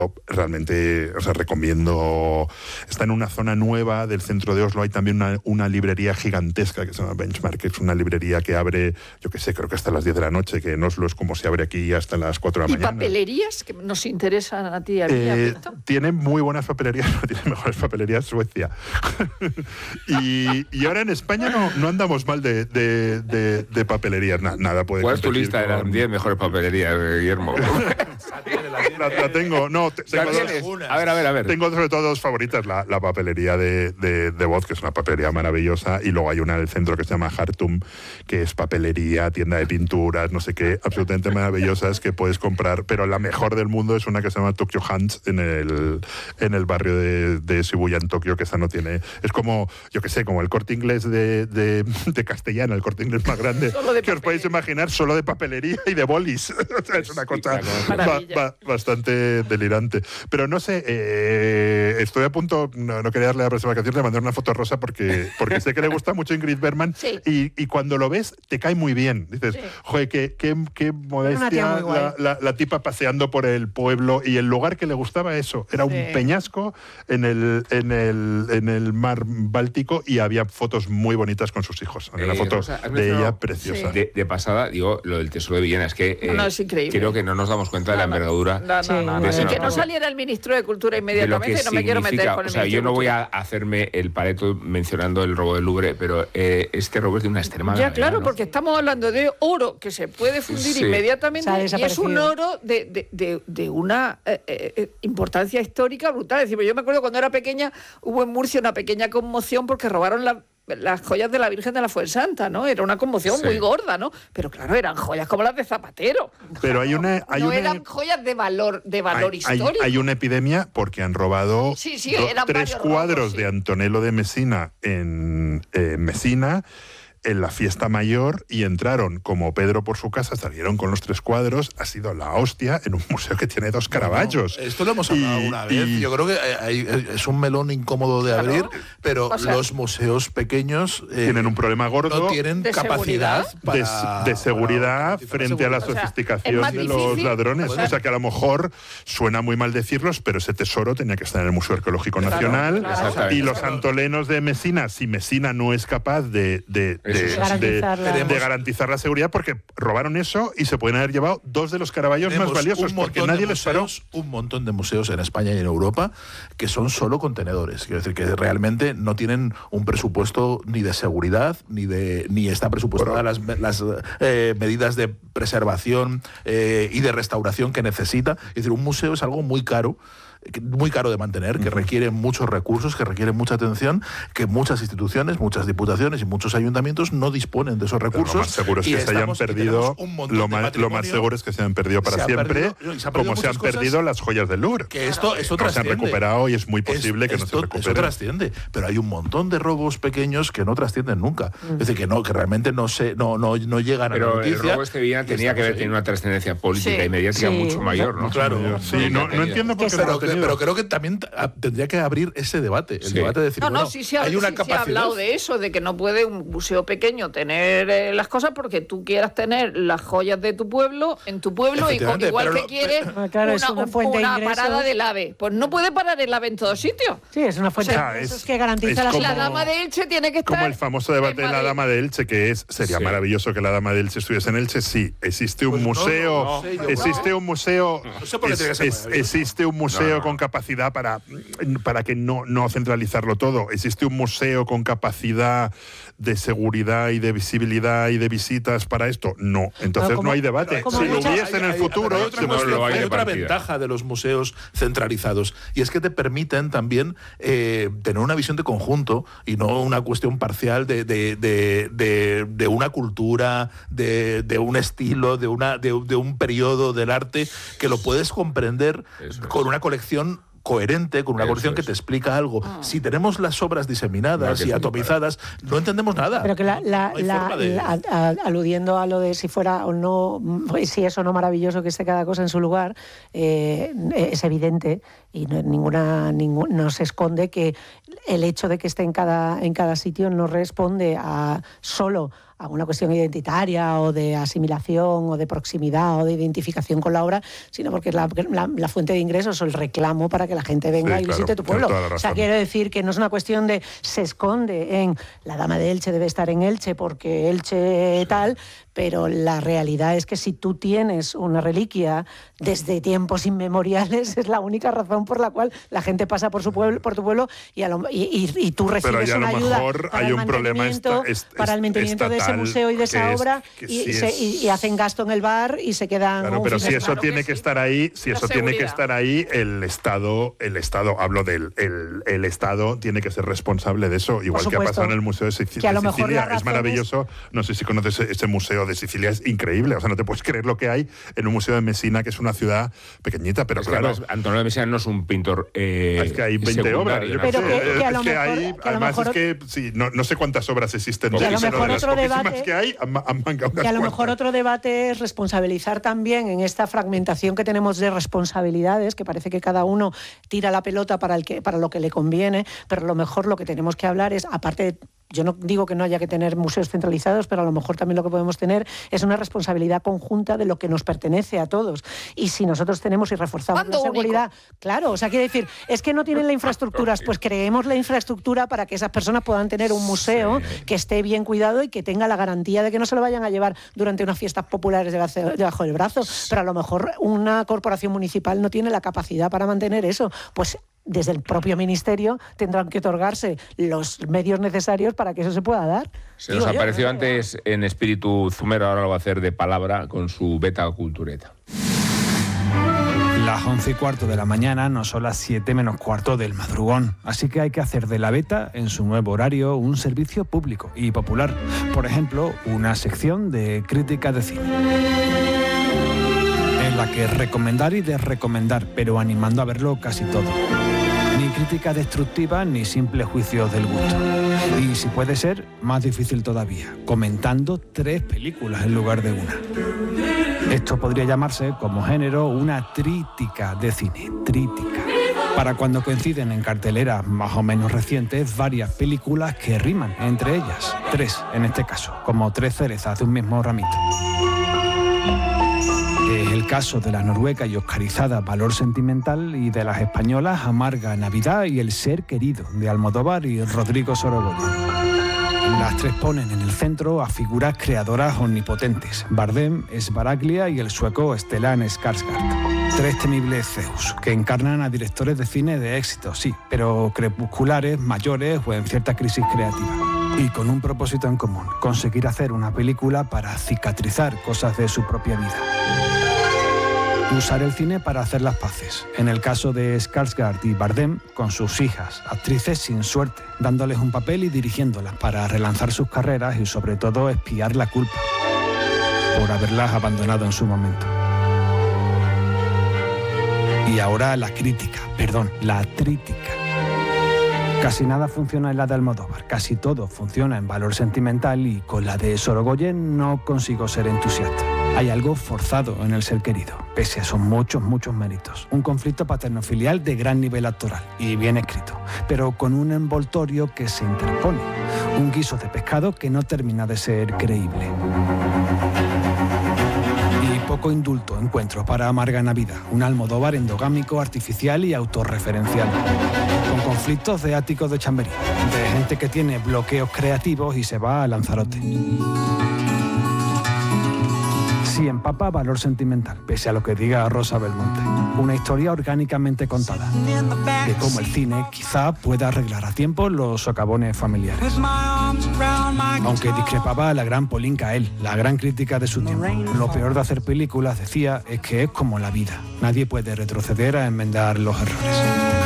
realmente, o sea, recomiendo. Está en una zona nueva del centro de Oslo. Hay también una librería gigantesca que se llama Benchmark, que es una librería que abre, yo qué sé, creo que hasta las 10 de la noche, que en Oslo es como si abre aquí hasta las 4 de la mañana. ¿Y papelerías que nos interesan a ti y a mí? Tiene muy buenas papelerías, no tiene mejores papelerías Suecia. y ahora en España no andamos mal de papelerías, nada puede. ¿Cuál es tu lista de las 10 mejores papelerías, Guillermo? La tengo, no, tengo dos. A ver. Tengo sobre todo dos favoritas, la papelería de Voz, que es una papelería maravillosa, y luego hay una del centro que se llama Hartum, que es papelería, tienda de pinturas, no sé qué, absolutamente maravillosas que puedes comprar, pero la mejor del mundo es una que se llama Tokyo Hands en el barrio de Shibuya, en Tokio, que esa no tiene, es como, yo qué sé, como el Corte Inglés de Castellana, el Corte Inglés más grande que os podéis imaginar, solo de papelería y de bolis. O sea, es una cosa bastante delirante. Pero no sé, estoy a punto, no quería darle la próxima canción, de mandar una foto a Rosa porque sé que le gusta mucho Ingrid Bergman, sí. y cuando lo ves te cae muy bien. Dices, sí. Joder, qué modestia la tipa paseando por el pueblo, y el lugar que le gustaba eso, era un peñasco en el mar Báltico, y había fotos muy bonitas con sus hijos. Había una foto Rosa, de ella preciosa. Sí. De pasada, digo, lo del Tesoro de Villena, es que es increíble. Creo que no nos damos cuenta de la envergadura. Y que no saliera el ministro de Cultura inmediatamente, no me quiero meter con el ministro. O sea, yo no voy a hacerme el Pareto mencionando el robo del Louvre, pero este robo es de una extrema gravedad. Ya, claro, ¿no? Porque estamos hablando de oro que se puede fundir inmediatamente, y es un oro de una importancia histórica brutal. Es decir, yo me acuerdo cuando era pequeña, hubo en Murcia una pequeña conmoción porque robaron las joyas de la Virgen de la Fuensanta, ¿no? Era una conmoción muy gorda, ¿no? Pero claro, eran joyas como las de Zapatero. Pero eran joyas de valor histórico. Hay una epidemia porque han robado 3 cuadros de Antonello de Messina en Messina, en la fiesta mayor, y entraron como Pedro por su casa, salieron con los 3 cuadros, ha sido la hostia en un museo que tiene 2 Caravaggios. Esto lo hemos hablado una vez, yo creo que es un melón incómodo de abrir, pero los museos pequeños tienen un problema gordo, no tienen capacidad de seguridad frente a la sofisticación de los ladrones. O sea, que a lo mejor suena muy mal decirlos, pero ese tesoro tenía que estar en el Museo Arqueológico Nacional, y los antolenos de Messina, si Messina no es capaz de garantizar la seguridad, porque robaron eso y se pueden haber llevado 2 de los Caravaggios más valiosos, porque nadie les paró. Un montón de museos en España y en Europa que son solo contenedores, quiero decir, que realmente no tienen un presupuesto ni de seguridad ni está presupuestada las medidas de preservación y de restauración que necesita. Es decir, un museo es algo muy caro de mantener, que requiere muchos recursos, que requiere mucha atención, que muchas instituciones, muchas diputaciones y muchos ayuntamientos no disponen de esos recursos. Lo más seguro es que se hayan perdido, lo más seguro es que se hayan perdido para siempre, como se han perdido las joyas del Louvre. Que esto no se han recuperado, y es muy posible que no se recuperen. Eso trasciende, pero hay un montón de robos pequeños que no trascienden nunca. Es decir, que realmente no llegan a la noticia. Pero el robo Villena tenía que haber tenido una trascendencia política y mediática mucho mayor, ¿no? Claro. No entiendo por qué pero creo que también tendría que abrir ese debate, el debate de decir, hay una capacidad. Se ha hablado de eso, de que no puede un museo pequeño tener las cosas porque tú quieras tener las joyas de tu pueblo en tu pueblo, y igual que quieres una parada del AVE. Pues no puede parar el AVE en todos sitios. Sí, es una fuente de ingresos que garantiza la Dama de Elche tiene que estar. Como el famoso debate de la Dama de Elche, que sería maravilloso que la Dama de Elche estuviese en Elche. Sí, existe un museo. Existe un museo. Existe un museo con capacidad para que no centralizarlo todo. Existe un museo con capacidad de seguridad y de visibilidad y de visitas para esto. No, entonces no hay debate. Si lo hubiese en el futuro, hay otra ventaja de los museos centralizados, y es que te permiten también tener una visión de conjunto y no una cuestión parcial de una cultura, de un estilo, de un periodo del arte, que lo puedes comprender con una colección coherente, con una colección que te explica algo. Si tenemos las obras diseminadas y atomizadas, no entendemos nada. Pero que aludiendo a lo de si fuera o no, si es o no maravilloso que esté cada cosa en su lugar, es evidente, y no se esconde que el hecho de que esté en cada sitio no responde solo a una cuestión identitaria o de asimilación o de proximidad o de identificación con la obra, sino porque es la fuente de ingresos o el reclamo para que la gente venga y visite tu pueblo. O sea, quiero decir que no es una cuestión de se esconde en la Dama de Elche debe estar en Elche porque Elche tal, pero la realidad es que si tú tienes una reliquia desde tiempos inmemoriales, es la única razón por la cual la gente pasa por tu pueblo y tú recibes una ayuda para el mantenimiento de ese museo y de esa obra y hacen gasto en el bar y se quedan... Claro, pero si eso tiene que estar ahí, el Estado, hablo del el Estado tiene que ser responsable de eso, igual que ha pasado en el Museo de Sicilia. Es maravilloso, no sé si conoces ese museo de Sicilia, es increíble, o sea, no te puedes creer lo que hay en un museo de Messina, que es una ciudad pequeñita, pero claro... Antonio de Messina no es un pintor es que hay 20 obras. Además es que sí, no sé cuántas obras existen. Que a lo mejor otro debate que hay, han mangado unas que a lo cuantas. mejor otro debate es responsabilizar también en esta fragmentación que tenemos de responsabilidades, que parece que cada uno tira la pelota para lo que le conviene, pero a lo mejor lo que tenemos que hablar es, aparte de... Yo no digo que no haya que tener museos centralizados, pero a lo mejor también lo que podemos tener es una responsabilidad conjunta de lo que nos pertenece a todos. Y si nosotros tenemos y reforzamos la seguridad... Claro, o sea, quiere decir, es que no tienen la infraestructura, pues creemos la infraestructura para que esas personas puedan tener un museo que esté bien cuidado y que tenga la garantía de que no se lo vayan a llevar durante unas fiestas populares debajo del brazo. Pero a lo mejor una corporación municipal no tiene la capacidad para mantener eso. Pues desde el propio ministerio tendrán que otorgarse los medios necesarios para que eso se pueda dar. Se nos apareció antes en espíritu zumero, ahora lo va a hacer de palabra con su beta cultureta. Las 11:15 de la mañana no son las 7:15 del madrugón, así que hay que hacer de la beta, en su nuevo horario, un servicio público y popular. Por ejemplo, una sección de crítica de cine, en la que recomendar y desrecomendar, pero animando a verlo casi todo. Ni crítica destructiva ni simples juicios del gusto. Y si puede ser, más difícil todavía, comentando 3 películas en lugar de una. Esto podría llamarse, como género, una trítica de cine. Trítica. Para cuando coinciden en carteleras más o menos recientes varias películas que riman entre ellas. 3 en este caso, como 3 cerezas de un mismo ramito. Es el caso de la noruega y oscarizada Valor Sentimental y de las españolas Amarga Navidad y El Ser Querido de Almodóvar y Rodrigo Sorogoyen. Las 3 ponen en el centro a figuras creadoras omnipotentes, Bardem, Sbaraglia y el sueco Stellan Skarsgård. 3 temibles Zeus, que encarnan a directores de cine de éxito, sí, pero crepusculares, mayores o en cierta crisis creativa. Y con un propósito en común, conseguir hacer una película para cicatrizar cosas de su propia vida. Usar el cine para hacer las paces. En el caso de Skarsgård y Bardem, con sus hijas, actrices sin suerte, dándoles un papel y dirigiéndolas para relanzar sus carreras y sobre todo expiar la culpa por haberlas abandonado en su momento. Y ahora la trítica. Casi nada funciona en la de Almodóvar, casi todo funciona en Valor Sentimental y con la de Sorogoyen no consigo ser entusiasta. Hay algo forzado en El Ser Querido, pese a sus muchos méritos. Un conflicto paterno-filial de gran nivel actoral y bien escrito, pero con un envoltorio que se interpone. Un guiso de pescado que no termina de ser creíble. Y poco indulto encuentro para Amarga Navidad, un Almodóvar endogámico, artificial y autorreferencial. Con conflictos de áticos de Chamberí, de gente que tiene bloqueos creativos y se va a Lanzarote. Sí empapa Valor Sentimental, pese a lo que diga Rosa Belmonte. Una historia orgánicamente contada, de cómo el cine quizá pueda arreglar a tiempo los socavones familiares. Aunque discrepaba la gran Pauline Kael, la gran crítica de su tiempo. Lo peor de hacer películas, decía, es que es como la vida. Nadie puede retroceder a enmendar los errores.